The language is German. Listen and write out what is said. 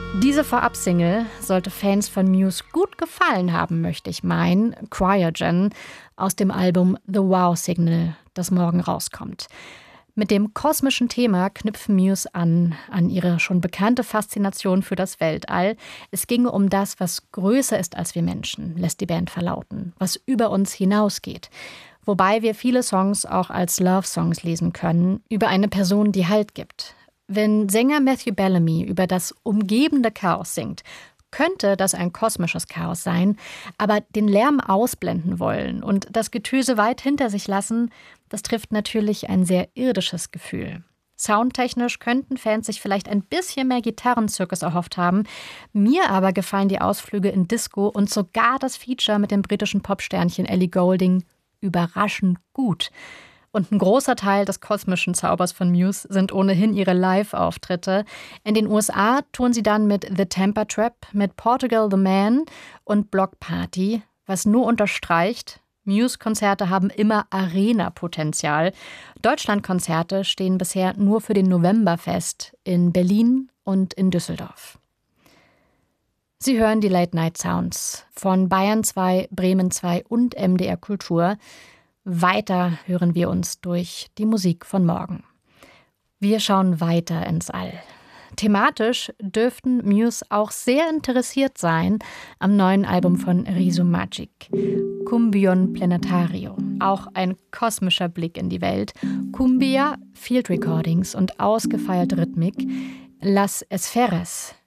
Diese Vorab-Single sollte Fans von Muse gut gefallen haben, möchte ich meinen. Cryogen aus dem Album The Wow Signal, das morgen rauskommt. Mit dem kosmischen Thema knüpfen Muse an ihre schon bekannte Faszination für das Weltall. Es ginge um das, was größer ist als wir Menschen, lässt die Band verlauten, was über uns hinausgeht. Wobei wir viele Songs auch als Love-Songs lesen können, über eine Person, die Halt gibt. Wenn Sänger Matthew Bellamy über das umgebende Chaos singt, könnte das ein kosmisches Chaos sein, aber den Lärm ausblenden wollen und das Getöse weit hinter sich lassen, das trifft natürlich ein sehr irdisches Gefühl. Soundtechnisch könnten Fans sich vielleicht ein bisschen mehr Gitarrenzirkus erhofft haben. Mir aber gefallen die Ausflüge in Disco und sogar das Feature mit dem britischen Popsternchen Ellie Goulding überraschend gut. Und ein großer Teil des kosmischen Zaubers von Muse sind ohnehin ihre Live-Auftritte. In den USA touren sie dann mit The Temper Trap, mit Portugal the Man und Block Party, was nur unterstreicht, Muse-Konzerte haben immer Arena-Potenzial. Deutschland-Konzerte stehen bisher nur für den November fest, in Berlin und in Düsseldorf. Sie hören die Late Night Sounds von Bayern 2, Bremen 2 und MDR Kultur. Weiter hören wir uns durch die Musik von morgen. Wir schauen weiter ins All. Thematisch dürften Muse auch sehr interessiert sein am neuen Album von Risu Magic, Cumbion Planetario. Auch ein kosmischer Blick in die Welt. Cumbia, Field Recordings und ausgefeilte Rhythmik. Las Esferas,